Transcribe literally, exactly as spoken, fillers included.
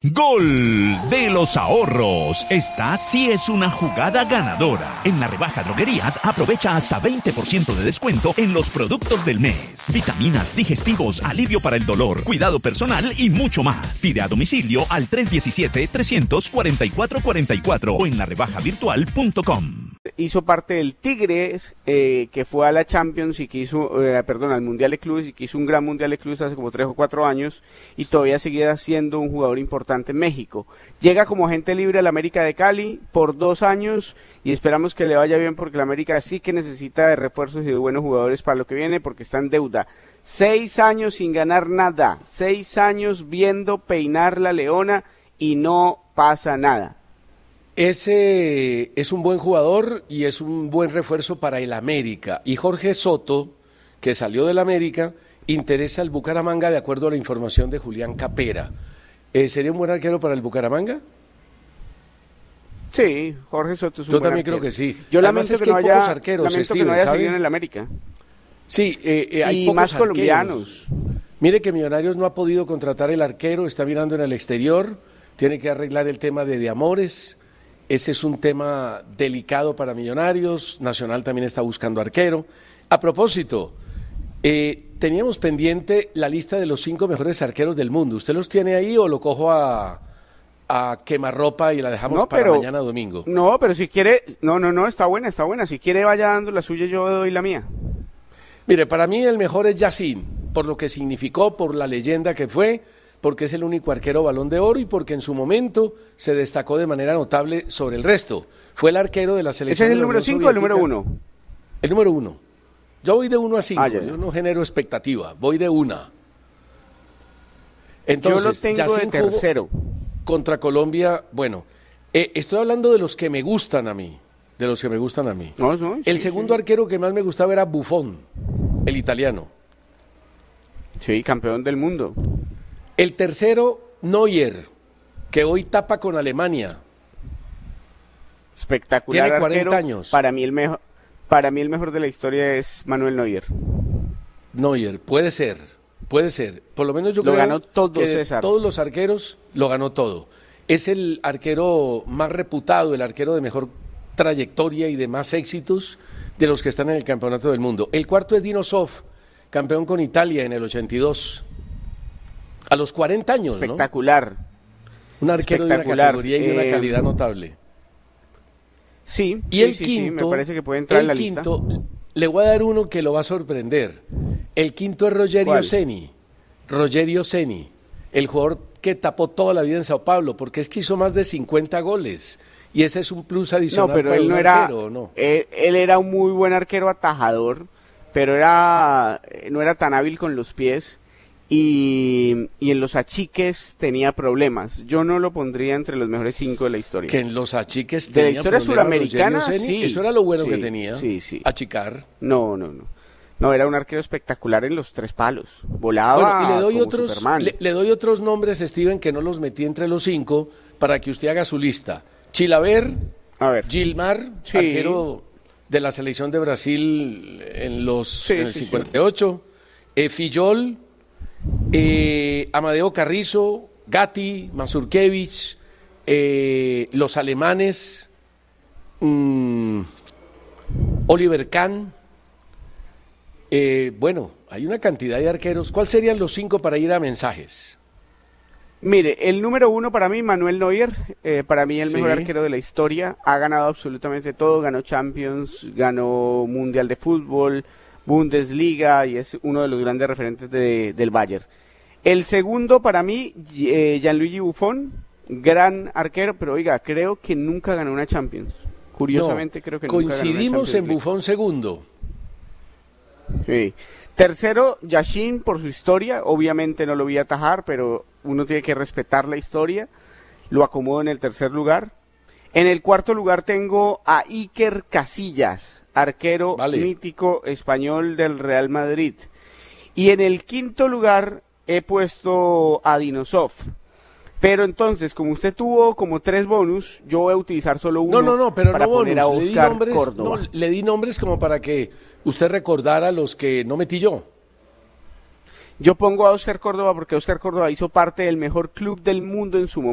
Gol de los ahorros. Esta sí es una jugada ganadora. En la rebaja droguerías aprovecha hasta veinte por ciento de descuento en los productos del mes. Vitaminas, digestivos, alivio para el dolor, cuidado personal y mucho más. Pide a domicilio al tres uno siete, tres cuatro cuatro cuatro cuatro o en la rebaja virtual punto com. Hizo parte del Tigres, eh, que fue a la Champions y que hizo, eh, perdón, al Mundial de Clubes y que hizo un gran Mundial de Clubes hace como tres o cuatro años y todavía seguía siendo un jugador importante en México. Llega como agente libre al América de Cali por dos años y esperamos que le vaya bien porque el América sí que necesita de refuerzos y de buenos jugadores para lo que viene porque está en deuda. Seis años sin ganar nada, seis años viendo peinar la leona y no pasa nada. Ese es un buen jugador y es un buen refuerzo para el América. Y Jorge Soto, que salió del América, interesa al Bucaramanga de acuerdo a la información de Julián Capera. Eh, ¿Sería un buen arquero para el Bucaramanga? Sí, Jorge Soto es un Yo buen también arquero. creo que sí. Yo Además lamento es que, que no hay haya, pocos arqueros, lamento Steven, que no haya ¿sabe? seguido en el América. Sí, eh, eh, hay y pocos más arqueros. colombianos. Mire que Millonarios no ha podido contratar el arquero, está mirando en el exterior, tiene que arreglar el tema de De Amores. Ese es un tema delicado para Millonarios. Nacional también está buscando arquero. A propósito, eh, teníamos pendiente la lista de los cinco mejores arqueros del mundo. ¿Usted los tiene ahí o lo cojo a, a quemarropa y la dejamos No, para pero- mañana domingo? No, pero si quiere, no, no, no, está buena, está buena. Si quiere vaya dando la suya, yo doy la mía. Mire, para mí el mejor es Yacine, por lo que significó, por la leyenda que fue, porque es el único arquero Balón de Oro y porque en su momento se destacó de manera notable sobre el resto. Fue el arquero de la selección. ¿Ese es el de la número Unión cinco o el número Soviética. uno? El número uno. Yo voy de uno a cinco, Ah, ya, ya. yo no genero expectativa, voy de una. Yo Entonces, lo tengo de Yacine jugó tercero. contra Colombia. Bueno, eh, estoy hablando de los que me gustan a mí, de los que me gustan a mí. No, no, sí, el segundo sí. arquero que más me gustaba era Buffon, el italiano. Sí, campeón del mundo. El tercero, Neuer, que hoy tapa con Alemania. Espectacular Tiene cuarenta arquero. años. Para mí el mejor, para mí el mejor de la historia es Manuel Neuer. Neuer, puede ser, puede ser. Por lo menos yo Lo creo ganó todo, que de César. todos los arqueros lo ganó todo. Es el arquero más reputado, el arquero de mejor trayectoria y de más éxitos de los que están en el campeonato del mundo. El cuarto es Dino Zoff, campeón con Italia en el ochenta y dos. A los cuarenta años, ¿no? Espectacular. Un arquero de una Espectacular. categoría y de una Eh, calidad notable. Sí, Y sí, el sí, quinto, sí, me parece que puede entrar el en la quinto, lista. le voy a dar uno que lo va a sorprender. El quinto es Rogerio ¿Cuál? Ceni. Rogerio Ceni, el jugador que tapó toda la vida en Sao Paulo, porque es que hizo más de cincuenta goles. Y ese es un plus adicional No, pero para él un no era, arquero, ¿o no? él, él era un muy buen arquero atajador, pero era no era tan hábil con los pies y, y en los achiques tenía problemas. Yo no lo pondría entre los mejores cinco de la historia. Que en los achiques De la tenía historia problemas suramericana, Rogerio Ceni. sí. Eso era lo bueno Sí, que tenía, sí, sí. achicar. No, no, no. No, era un arquero espectacular en los tres palos. Volaba Bueno, y le doy como otros, Superman. le, le doy otros nombres, Steven, que no los metí entre los cinco, para que usted haga su lista. Chilaver, A ver. Gilmar, Sí. arquero de la selección de Brasil en los Sí, en el sí, cincuenta y ocho, eh, Fillol, eh, Amadeo Carrizo, Gatti, Mazurkiewicz, eh, los alemanes, mm, Oliver Kahn. Eh, bueno, hay una cantidad de arqueros. ¿Cuáles serían los cinco para ir a mensajes? Mire, el número uno para mí, Manuel Neuer, eh, para mí el Sí. mejor arquero de la historia, ha ganado absolutamente todo, ganó Champions, ganó Mundial de Fútbol, Bundesliga y es uno de los grandes referentes de- del Bayern. El segundo para mí, eh, Gianluigi Buffon, gran arquero, pero oiga, creo que nunca ganó una Champions. Curiosamente No, creo que nunca ganó una coincidimos Champions en League. Buffon segundo. Sí. Tercero, Yashin por su historia, obviamente no lo vi atajar, pero uno tiene que respetar la historia, lo acomodo en el tercer lugar. En el cuarto lugar tengo a Iker Casillas, arquero Vale. mítico español del Real Madrid. Y en el quinto lugar he puesto a Dinosov. Pero entonces, como usted tuvo como tres bonus, yo voy a utilizar solo uno No, no, no, pero para no poner bonus. a Le di, Oscar nombres, Córdoba. no, le di nombres como para que usted recordara los que no metí yo. Yo pongo a Oscar Córdoba porque Oscar Córdoba hizo parte del mejor club del mundo en su momento.